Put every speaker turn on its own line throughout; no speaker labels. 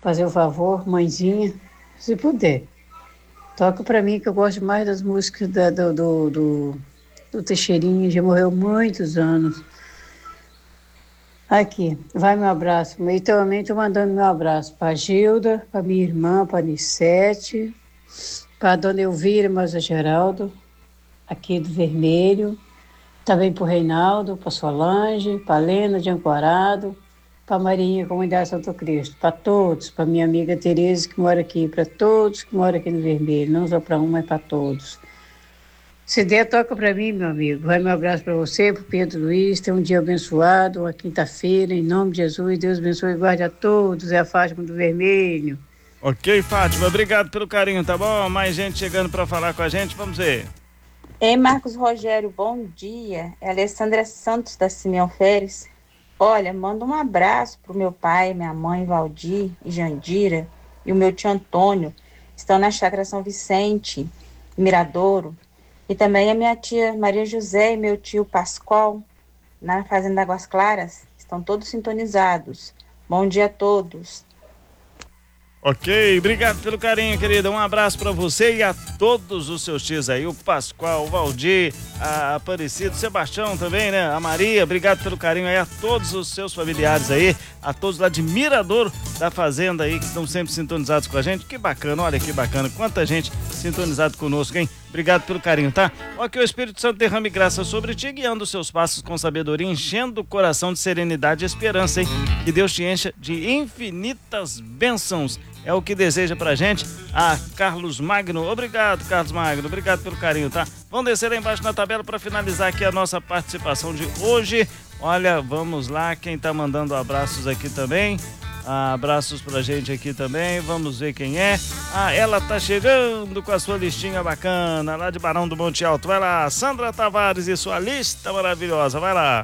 fazer o favor, mãezinha, se puder. Toca pra mim que eu gosto mais das músicas do Teixeirinha, já morreu há muitos anos. Aqui, vai meu abraço. E também estou mandando meu abraço para a Gilda, para minha irmã, para a Nissete, para a dona Elvira, mas a Geraldo, aqui do Vermelho, também para o Reinaldo, para a Solange, para a Lena de Ancorado, para a Marinha, Comunidade Santo Cristo, para todos, para minha amiga Tereza que mora aqui, para todos que moram aqui no Vermelho, não só para um, mas para todos. Se der, toca para mim, meu amigo. Vai meu abraço para você, para o Pedro Luiz. Tenha um dia abençoado, uma quinta-feira, em nome de Jesus. Deus abençoe e guarde a todos. É a Fátima do Vermelho.
Ok, Fátima, obrigado pelo carinho, tá bom? Mais gente chegando para falar com a gente, vamos ver.
Ei, Marcos Rogério, bom dia. É a Alessandra Santos da Simeão Férez. Olha, manda um abraço pro meu pai, minha mãe, Valdir e Jandira, e o meu tio Antônio. Estão na Chácara São Vicente, em Miradouro. E também a minha tia Maria José e meu tio Pascoal, na Fazenda Águas Claras, estão todos sintonizados. Bom dia a todos.
Ok, obrigado pelo carinho, querida. Um abraço para você e a todos os seus tios aí, o Pascoal, o Valdir, a Aparecido, o Sebastião também, né? A Maria, obrigado pelo carinho aí a todos os seus familiares aí, a todos lá de Miradouro da Fazenda aí, que estão sempre sintonizados com a gente. Que bacana, olha que bacana, quanta gente sintonizado conosco, hein? Obrigado pelo carinho, tá? Ó, que o Espírito Santo derrame graça sobre ti, guiando os seus passos com sabedoria, enchendo o coração de serenidade e esperança, hein? Que Deus te encha de infinitas bênçãos. É o que deseja pra gente a Carlos Magno. Obrigado, Carlos Magno. Obrigado pelo carinho, tá? Vamos descer lá embaixo na tabela para finalizar aqui a nossa participação de hoje. Olha, vamos lá, quem tá mandando abraços aqui também. Abraços pra gente aqui também, vamos ver quem é. Ela tá chegando com a sua listinha bacana, lá de Barão do Monte Alto. Vai lá, Sandra Tavares e sua lista maravilhosa, vai lá.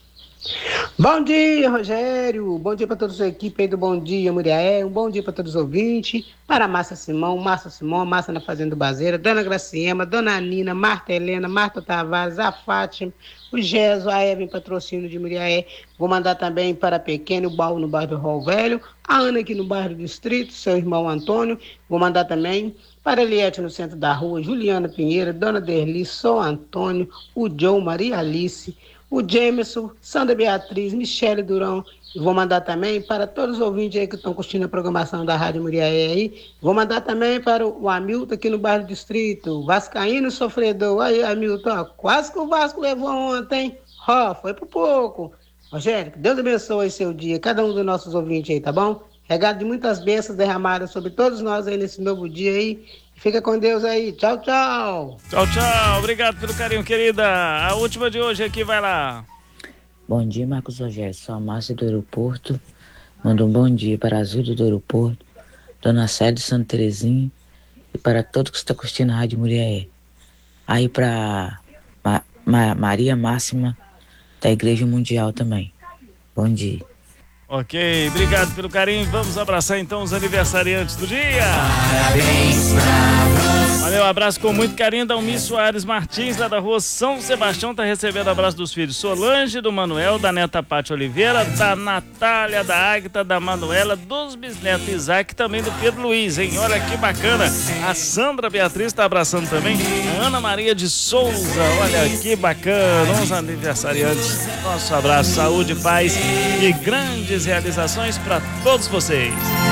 Bom dia, Rogério. Bom dia para toda a sua equipe aí do Bom Dia, Muriaé. Um bom dia para todos os ouvintes. Para a Márcia Simão, Márcia na Fazenda Bazeira, Dona Graciema, Dona Nina, Marta Helena, Marta Tavares, a Fátima, o Geso, a Eva em patrocínio de Muriaé. Vou mandar também para Pequeno Baú, no bairro do Rol Velho, a Ana aqui no bairro do Distrito, seu irmão Antônio. Vou mandar também para Eliette no centro da rua, Juliana Pinheiro, Dona Derli, Sou Antônio, o Joe, Maria Alice, o Jamerson, Sandra Beatriz, Michele Durão. Vou mandar também para todos os ouvintes aí que estão curtindo a programação da Rádio Muriaé aí. Vou mandar também para o Hamilton aqui no bairro do Distrito, Vascaíno Sofredor. Aí, Hamilton, ó, quase que o Vasco levou ontem. Ó, foi por pouco. Rogério, que Deus abençoe seu dia, cada um dos nossos ouvintes aí, tá bom? Regado de muitas bênçãos derramadas sobre todos nós aí nesse novo dia aí. Fica com Deus aí. Tchau, tchau.
Tchau, tchau. Obrigado pelo carinho, querida. A última de hoje aqui, vai lá.
Bom dia, Marcos Rogério. Sou a Márcia do Aeroporto. Mando um bom dia para a Azul do Aeroporto, Dona Célia de Santa Terezinha e para todos que estão curtindo a Rádio Muriaé. Aí para Maria Máxima da Igreja Mundial também. Bom dia.
Ok, obrigado pelo carinho. Vamos abraçar então os aniversariantes do dia.
Parabéns pra você.
Valeu, abraço com muito carinho da Almir Soares Martins, lá da rua São Sebastião, tá recebendo abraço dos filhos Solange, do Manuel, da neta Pátia Oliveira, da Natália, da Águita, da Manuela, dos bisnetos Isaac, também do Pedro Luiz, hein? Olha que bacana. A Sandra Beatriz tá abraçando também. A Ana Maria de Souza, olha que bacana. Os aniversariantes, nosso abraço, saúde, paz e grandes realizações para todos vocês.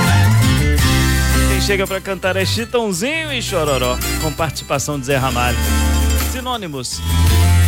Quem chega para cantar é Chitãozinho e Chororó, com participação de Zé Ramalho. Sinônimos.